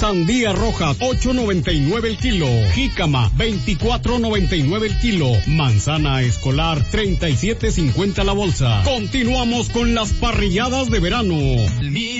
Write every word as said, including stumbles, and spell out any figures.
Sandía roja, ocho noventa y nueve el kilo. Jícama, veinticuatro noventa y nueve el kilo. Manzana escolar, treinta y siete cincuenta la bolsa. Continuamos con las parrilladas de verano.